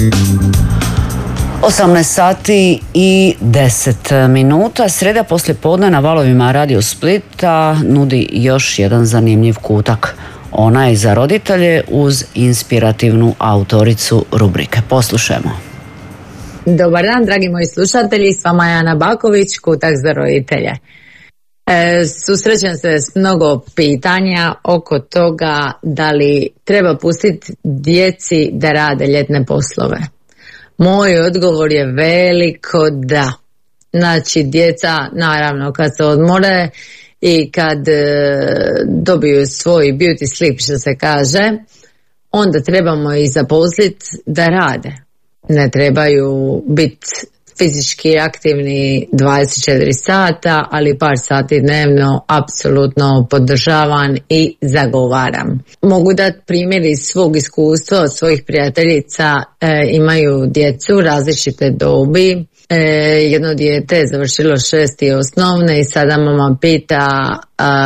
18 sati i 10 minuta. Sreda poslije podne na valovima Radio Splita nudi još jedan zanimljiv kutak. Ona je za roditelje uz inspirativnu autoricu rubrike. Poslušajmo. Dobar dan, dragi moji slušatelji, s vama je Ana Baković, kutak za roditelje. Susrećem se s mnogo pitanja oko toga da li treba pustiti djeci da rade ljetne poslove. Moj odgovor je veliko da. Znači, djeca, naravno, kad se odmore i kad dobiju svoj beauty sleep, što se kaže, onda trebamo ih zaposliti da rade. Ne trebaju biti fizički aktivni 24 sata, ali par sati dnevno apsolutno podržavam i zagovaram. Mogu dati primjer iz svog iskustva od svojih prijateljica, imaju djecu različite dobi. Jedno dijete je završilo 6. osnovne i sada mama pita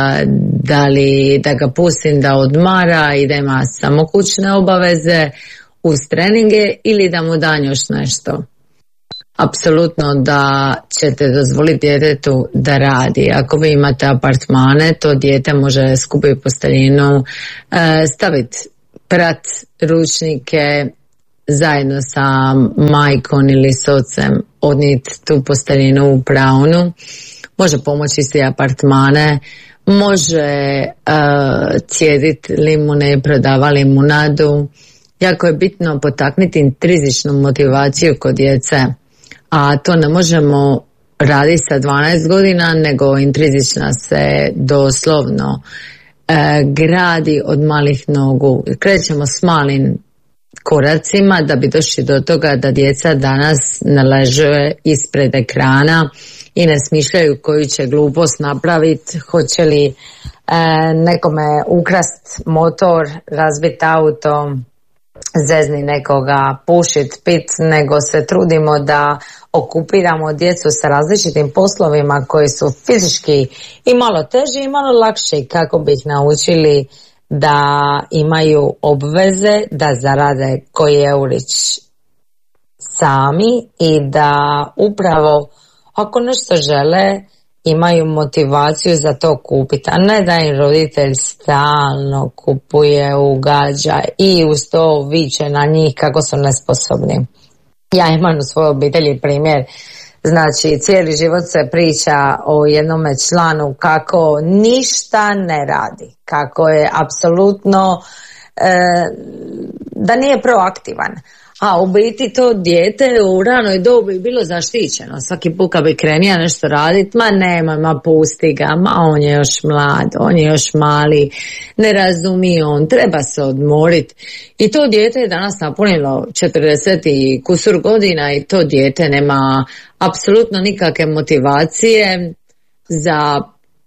da ga pustim da odmara i da ima samo kućne obaveze uz treninge ili da mu dam još nešto. Apsolutno da ćete dozvoliti djetetu da radi. Ako vi imate apartmane, to dijete može skupiti posteljinu, staviti prat, ručnike, zajedno sa majkom ili s ocem odnijeti tu posteljinu u praonu. Može pomoći isti apartmane, može cijediti limune i prodava limunadu. Jako je bitno potaknuti intrinzičnu motivaciju kod djece, a to ne možemo raditi sa 12 godina, nego intrinzična se doslovno gradi od malih nogu. Krećemo s malim koracima da bi došli do toga da djeca danas ne leže ispred ekrana i ne smišljaju koju će glupost napraviti, hoće li nekome ukrast motor, razbiti auto, zezni nekoga, pušit, pit, nego se trudimo da okupiramo djecu sa različitim poslovima koji su fizički i malo teži i malo lakši, kako bi ih naučili da imaju obveze da zarade koji eurić sami i da upravo ako nešto žele imaju motivaciju za to kupiti, a ne da im roditelj stalno kupuje, ugađa i uz to viče na njih kako su nesposobni. Ja imam u svojoj obitelji primjer, znači cijeli život se priča o jednome članu kako ništa ne radi, kako je apsolutno da nije proaktivan. A u biti to dijete u ranoj dobi bilo zaštićeno. Svaki put kad bi krenija nešto raditi, ma nema, ma pusti ga, ma on je još mlad, on je još mali, ne razumije on, treba se odmoriti. I to dijete je danas napunilo 40 i kusur godina i to dijete nema apsolutno nikakve motivacije za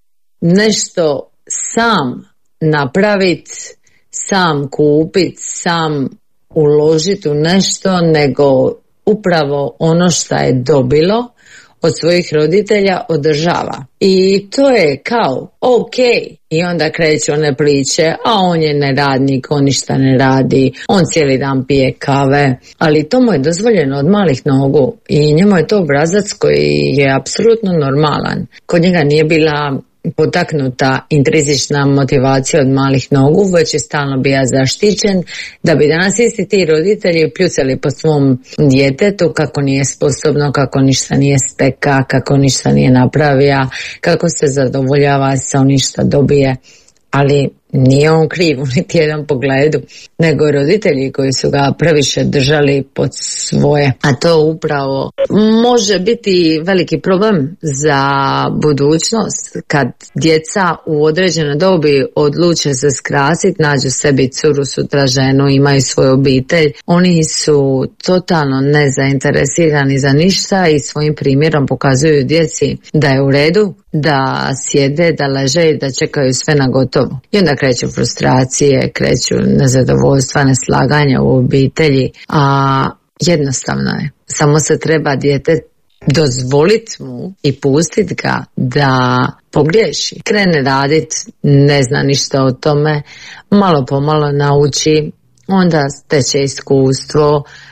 nešto sam napraviti, sam kupiti, sam uložiti u nešto, nego upravo ono što je dobilo od svojih roditelja održava. I to je kao ok. I onda kreću one priče, a on je neradnik, on ništa ne radi, on cijeli dan pije kave, ali to mu je dozvoljeno od malih nogu i njemu je to obrazac koji je apsolutno normalan. Kod njega nije bila potaknuta intrinzična motivacija od malih nogu, već je stalno bio zaštićen, da bi danas isti ti roditelji pljucali po svom djetetu kako nije sposobno, kako ništa nije steka, kako ništa nije napravio, kako se zadovoljava sa onim što dobije. Ali nije on kriv u niti jedan pogledu, nego roditelji koji su ga previše držali pod svoje. A to upravo može biti veliki problem za budućnost. Kad djeca u određenoj dobi odluče se skrasiti, nađu sebi curu, sutra ženu, imaju svoju obitelj, oni su totalno nezainteresirani za ništa i svojim primjerom pokazuju djeci da je u redu, da sjede, da leže i da čekaju sve na gotovo. I onda kreću frustracije, kreću nezadovoljstva, neslaganja u obitelji, a jednostavno je. Samo se treba dijete dozvoliti mu i pustiti ga da pogriješi. Krene raditi, ne zna ništa o tome, malo pomalo nauči, onda steče iskustvo,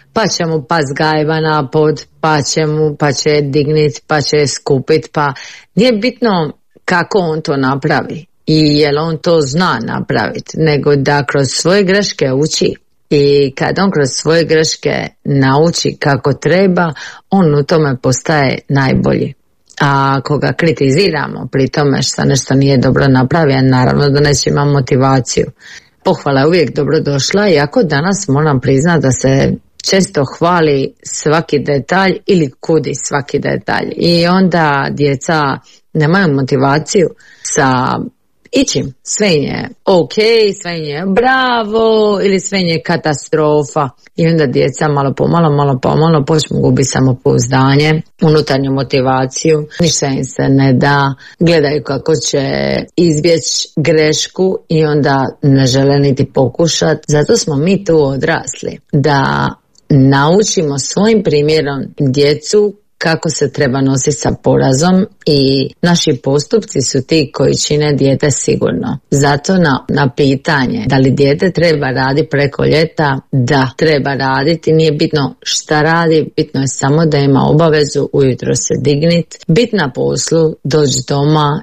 pa će mu pas gajba na pod, pa će dignit, pa će skupit, pa nije bitno kako on to napravi i jel on to zna napraviti, nego da kroz svoje greške uči. I kad on kroz svoje greške nauči kako treba, on u tome postaje najbolji. A ako ga kritiziramo pri tome što nešto nije dobro napravio, naravno da neće imati motivaciju. Pohvala je uvijek dobro došla, iako danas moram priznati da se često hvali svaki detalj ili kudi svaki detalj. I onda djeca nemaju motivaciju sa ičim. Sve je ok, sve je bravo ili sve je katastrofa. I onda djeca malo pomalo počnu gubiti samopouzdanje, unutarnju motivaciju, ništa im se ne da, gledaju kako će izbjeći grešku i onda ne žele niti pokušati. Zato smo mi tu odrasli, da naučimo svojim primjerom djecu kako se treba nositi sa porazom i naši postupci su ti koji čine dijete sigurno. Zato na pitanje da li dijete treba raditi preko ljeta, da treba raditi, nije bitno šta radi, bitno je samo da ima obavezu ujutro se dignit, bit na poslu, doći doma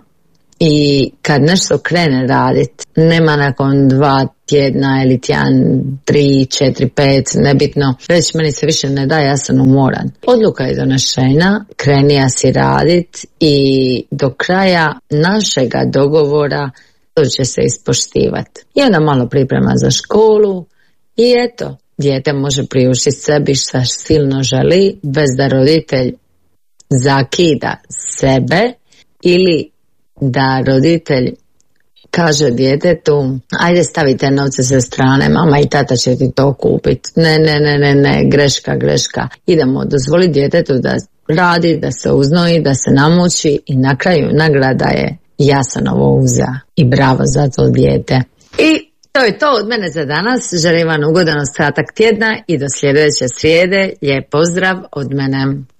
i kad nešto krene raditi, nema nakon 2 tjedna ili tjedan, 3, 4, 5, nebitno, već meni se više ne da, ja sam umoran. Odluka je donešena, krenija si radit i do kraja našega dogovora to će se ispoštivati. I onda malo priprema za školu i eto, dijete može priuštiti sebi šta silno želi bez da roditelj zakida sebe ili da roditelj kaže djetetu, ajde stavite novce sa strane, mama i tata će ti to kupiti. Ne, greška. Idemo dozvoliti djetetu da radi, da se uznoji, da se namuči i na kraju nagrada je ja sam ovo uzeo i bravo za to dijete. I to je to od mene za danas. Želim vam ugodan ostatak tjedna i do sljedeće srijede. Lijep pozdrav od mene.